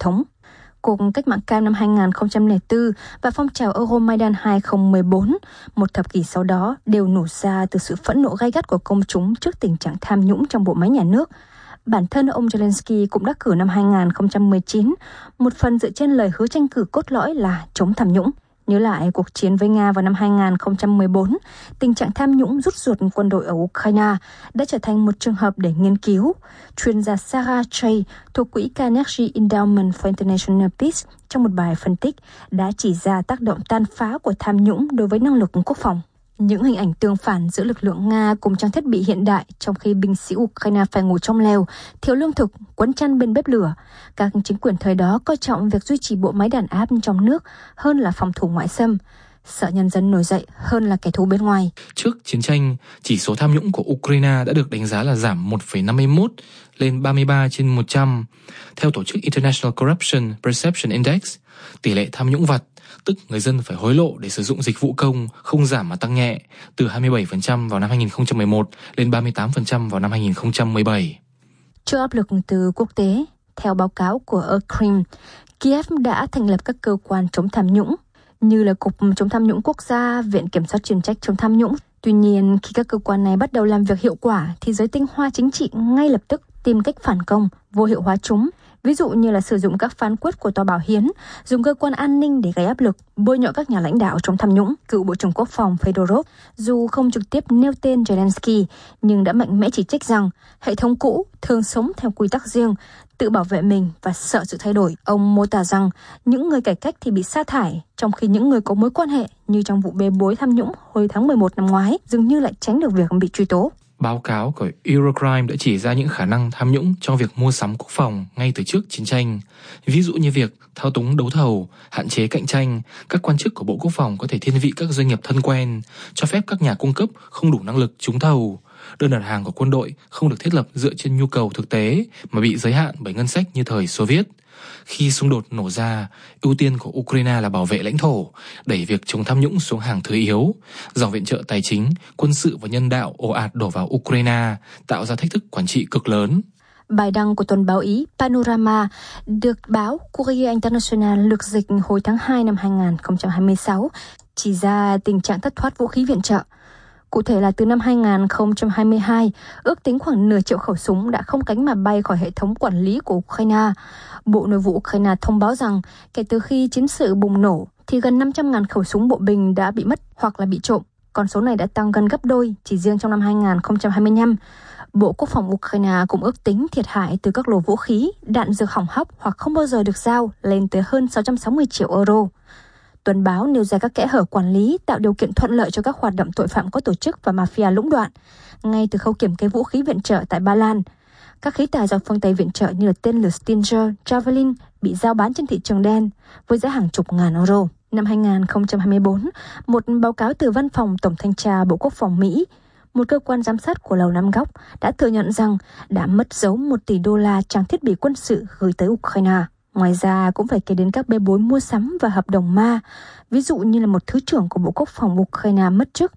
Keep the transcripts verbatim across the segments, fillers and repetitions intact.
thống. Cuộc cách mạng cam năm hai không không bốn và phong trào Euromaidan hai không một bốn, một thập kỷ sau đó, đều nổ ra từ sự phẫn nộ gay gắt của công chúng trước tình trạng tham nhũng trong bộ máy nhà nước. Bản thân ông Zelensky cũng đắc cử năm hai không một chín, một phần dựa trên lời hứa tranh cử cốt lõi là chống tham nhũng. Nhớ lại cuộc chiến với Nga vào năm hai không một bốn, tình trạng tham nhũng rút ruột quân đội ở Ukraine đã trở thành một trường hợp để nghiên cứu. Chuyên gia Sarah Chay thuộc Quỹ Carnegie Endowment for International Peace trong một bài phân tích đã chỉ ra tác động tàn phá của tham nhũng đối với năng lực quốc phòng. Những hình ảnh tương phản giữa lực lượng Nga cùng trang thiết bị hiện đại trong khi binh sĩ Ukraine phải ngủ trong lều, thiếu lương thực, quấn chăn bên bếp lửa. Các chính quyền thời đó coi trọng việc duy trì bộ máy đàn áp trong nước hơn là phòng thủ ngoại xâm, sợ nhân dân nổi dậy hơn là kẻ thù bên ngoài. Trước chiến tranh, chỉ số tham nhũng của Ukraine đã được đánh giá là giảm một phẩy năm mươi mốt lên ba mươi ba trên một trăm. Theo tổ chức International Corruption Perception Index, tỷ lệ tham nhũng vặt, tức người dân phải hối lộ để sử dụng dịch vụ công, không giảm mà tăng nhẹ, từ hai mươi bảy phần trăm vào năm hai không một một lên ba mươi tám phần trăm vào năm hai không một bảy. Trước áp lực từ quốc tế, theo báo cáo của Ukrim, Kiev đã thành lập các cơ quan chống tham nhũng, như là Cục chống tham nhũng quốc gia, Viện Kiểm soát chuyên trách chống tham nhũng. Tuy nhiên, khi các cơ quan này bắt đầu làm việc hiệu quả, thì giới tinh hoa chính trị ngay lập tức tìm cách phản công, vô hiệu hóa chúng. Ví dụ như là sử dụng các phán quyết của Tòa Bảo Hiến, dùng cơ quan an ninh để gây áp lực, bôi nhọ các nhà lãnh đạo chống tham nhũng. Cựu Bộ trưởng Quốc phòng Fedorov, dù không trực tiếp nêu tên Zelensky, nhưng đã mạnh mẽ chỉ trích rằng hệ thống cũ thường sống theo quy tắc riêng, tự bảo vệ mình và sợ sự thay đổi. Ông mô tả rằng những người cải cách thì bị sa thải, trong khi những người có mối quan hệ như trong vụ bê bối tham nhũng hồi tháng mười một năm ngoái dường như lại tránh được việc bị truy tố. Báo cáo của Eurocrime đã chỉ ra những khả năng tham nhũng trong việc mua sắm quốc phòng ngay từ trước chiến tranh. Ví dụ như việc thao túng đấu thầu, hạn chế cạnh tranh, các quan chức của Bộ Quốc phòng có thể thiên vị các doanh nghiệp thân quen, cho phép các nhà cung cấp không đủ năng lực trúng thầu. Đơn đặt hàng của quân đội không được thiết lập dựa trên nhu cầu thực tế mà bị giới hạn bởi ngân sách như thời Xô Viết. Khi xung đột nổ ra, ưu tiên của Ukraine là bảo vệ lãnh thổ, đẩy việc chống tham nhũng xuống hàng thứ yếu. Dòng viện trợ tài chính, quân sự và nhân đạo ồ ạt đổ vào Ukraine, tạo ra thách thức quản trị cực lớn. Bài đăng của tuần báo Ý Panorama được báo Courier International lược dịch hồi tháng hai năm hai không hai sáu chỉ ra tình trạng thất thoát vũ khí viện trợ. Cụ thể là từ năm hai không hai hai, ước tính khoảng nửa triệu khẩu súng đã không cánh mà bay khỏi hệ thống quản lý của Ukraine. Bộ Nội vụ Ukraine thông báo rằng kể từ khi chiến sự bùng nổ thì gần năm trăm nghìn khẩu súng bộ binh đã bị mất hoặc là bị trộm. Con số này đã tăng gần gấp đôi chỉ riêng trong năm hai không hai lăm. Bộ Quốc phòng Ukraine cũng ước tính thiệt hại từ các lô vũ khí, đạn dược hỏng hóc hoặc không bao giờ được giao lên tới hơn sáu trăm sáu mươi triệu euro. Tuần báo nêu ra các kẽ hở quản lý tạo điều kiện thuận lợi cho các hoạt động tội phạm có tổ chức và mafia lũng đoạn, ngay từ khâu kiểm kê vũ khí viện trợ tại Ba Lan. Các khí tài do phương Tây viện trợ như là tên lửa Stinger, Javelin bị giao bán trên thị trường đen với giá hàng chục ngàn euro. Năm hai không hai tư, một báo cáo từ Văn phòng Tổng thanh tra Bộ Quốc phòng Mỹ, một cơ quan giám sát của Lầu Năm Góc, đã thừa nhận rằng đã mất dấu một tỷ đô la trang thiết bị quân sự gửi tới Ukraine. Ngoài ra cũng phải kể đến các bê bối mua sắm và hợp đồng ma, ví dụ như là một thứ trưởng của Bộ Quốc phòng Ukraine mất chức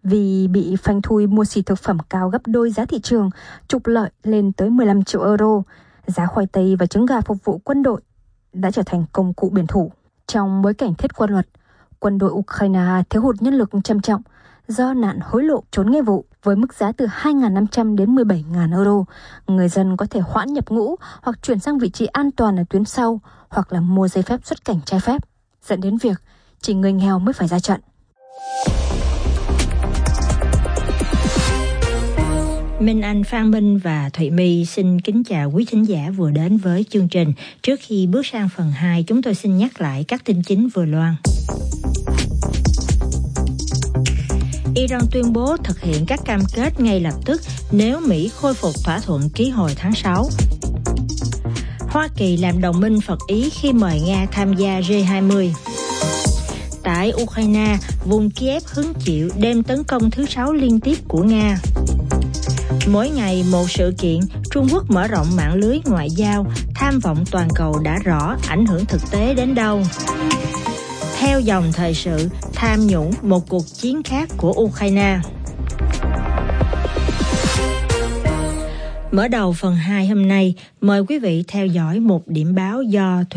vì bị phanh thui mua xỉ thực phẩm cao gấp đôi giá thị trường, trục lợi lên tới mười lăm triệu euro. Giá khoai tây và trứng gà phục vụ quân đội đã trở thành công cụ biển thủ. Trong bối cảnh thiết quân luật, quân đội Ukraine thiếu hụt nhân lực trầm trọng do nạn hối lộ trốn nghĩa vụ với mức giá từ hai nghìn năm trăm đến mười bảy nghìn euro. Người dân có thể hoãn nhập ngũ hoặc chuyển sang vị trí an toàn ở tuyến sau hoặc là mua giấy phép xuất cảnh trái phép, dẫn đến việc chỉ người nghèo mới phải ra trận. Minh Anh, Phan Minh và Thụy My xin kính chào quý thính giả vừa đến với chương trình. Trước khi bước sang phần hai, chúng tôi xin nhắc lại các tin chính vừa loan. Iran tuyên bố thực hiện các cam kết ngay lập tức nếu Mỹ khôi phục thỏa thuận ký hồi tháng sáu. Hoa Kỳ làm đồng minh Phật Ý khi mời Nga tham gia G hai mươi. Tại Ukraine, vùng Kiev hứng chịu đêm tấn công thứ sáu liên tiếp của Nga. Mỗi ngày một sự kiện, Trung Quốc mở rộng mạng lưới ngoại giao, tham vọng toàn cầu đã rõ, ảnh hưởng thực tế đến đâu. Theo dòng thời sự, tham nhũng một cuộc chiến khác của Ukraine. Mở đầu phần hai hôm nay, mời quý vị theo dõi một điểm báo do